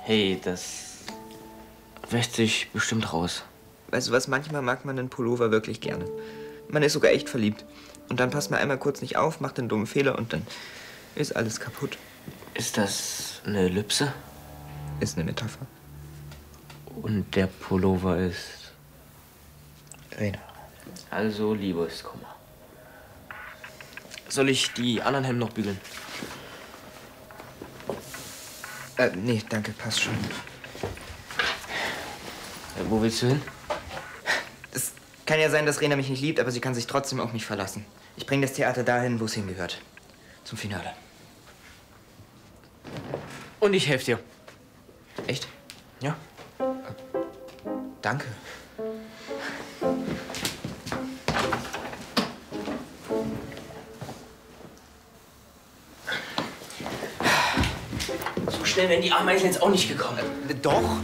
Hey, das wäscht sich bestimmt raus. Weißt du was, manchmal mag man einen Pullover wirklich gerne. Man ist sogar echt verliebt. Und dann passt man einmal kurz nicht auf, macht einen dummen Fehler und dann ist alles kaputt. Ist das eine Ellipse? Ist eine Metapher. Und der Pullover ist... Rena. Also Liebeskummer. Soll ich die anderen Hemden noch bügeln? Nee, danke, passt schon. Wo willst du hin? Es kann ja sein, dass Rena mich nicht liebt, aber sie kann sich trotzdem auf mich verlassen. Ich bringe das Theater dahin, wo es hingehört. Zum Finale. Und ich helfe dir. Echt? Ja. Danke. So schnell wären die Ameisen jetzt auch nicht gekommen. Doch.